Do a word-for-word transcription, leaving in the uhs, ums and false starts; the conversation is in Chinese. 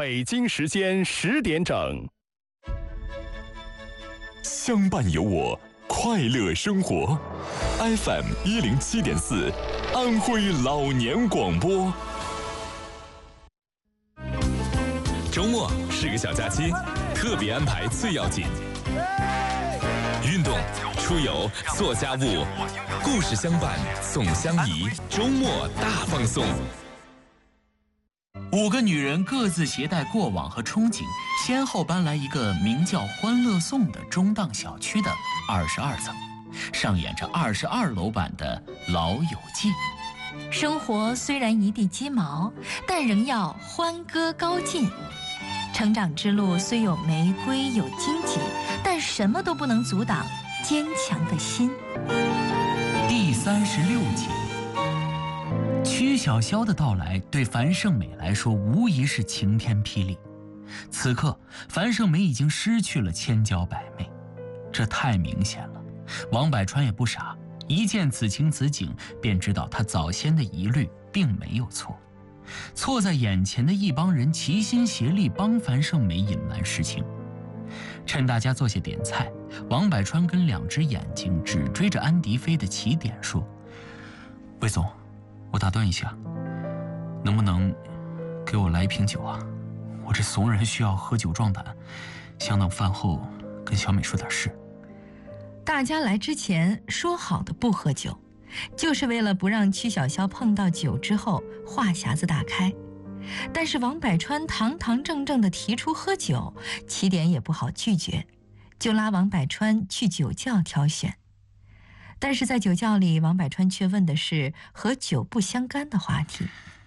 北京时间十点整。 相伴有我，快乐生活。F M 一零七点四，安徽老年广播。周末是个小假期，特别安排最要紧。运动、出游、做家务，故事相伴，总相宜。周末大放送。 五个女人各自携带过往和憧憬，先后搬来一个名叫欢乐颂的中档小区的二十二层，上演着二十二楼版的《老友记》。 生活虽然一地鸡毛，但仍要欢歌高进。成长之路虽有玫瑰有荆棘，但什么都不能阻挡坚强的心。 第三十六集，曲小潇的到来对樊胜美来说无疑是晴天霹雳。此刻樊胜美已经失去了千娇百媚，这太明显了。王百川也不傻，一见此情此景，便知道他早先的疑虑并没有错。错在眼前的一帮人齐心协力帮樊胜美隐瞒实情。趁大家坐下点菜，王百川跟两只眼睛只追着安迪飞的起点说：“魏总，我打断一下，能不能给我来一瓶酒啊？我这怂人需要喝酒壮胆，想等饭后跟小美说点事。” 大家来之前说好的不喝酒，就是为了不让曲小潇碰到酒之后话匣子打开。但是王百川堂堂正正地提出喝酒，起点也不好拒绝，就拉王百川去酒窖挑选。但是在酒窖里，王百川却问的是和酒不相干的话题。